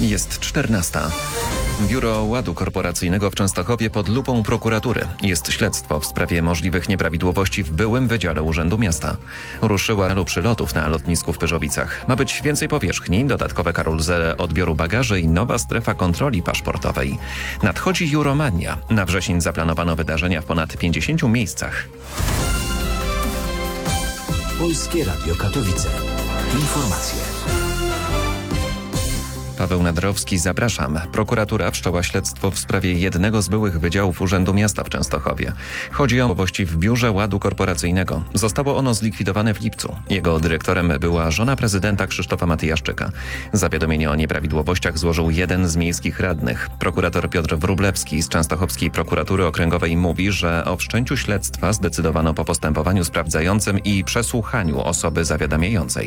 Jest 14. Biuro Ładu Korporacyjnego w Częstochowie pod lupą prokuratury. Jest śledztwo w sprawie możliwych nieprawidłowości w byłym Wydziale Urzędu Miasta. Ruszyła lub przylotów na lotnisku w Pyrzowicach. Ma być więcej powierzchni, dodatkowe karuzele odbioru bagaży i nowa strefa kontroli paszportowej. Nadchodzi Euromania. Na wrzesień zaplanowano wydarzenia w ponad 50 miejscach. Polskie Radio Katowice. Informacje. Paweł Nadrowski, zapraszam. Prokuratura wszczęła śledztwo w sprawie jednego z byłych wydziałów Urzędu Miasta w Częstochowie. Chodzi o nieprawości w Biurze Ładu Korporacyjnego. Zostało ono zlikwidowane w lipcu. Jego dyrektorem była żona prezydenta Krzysztofa Matyjaszczyka. Zawiadomienie o nieprawidłowościach złożył jeden z miejskich radnych. Prokurator Piotr Wróblewski z Częstochowskiej Prokuratury Okręgowej mówi, że o wszczęciu śledztwa zdecydowano po postępowaniu sprawdzającym i przesłuchaniu osoby zawiadamiającej.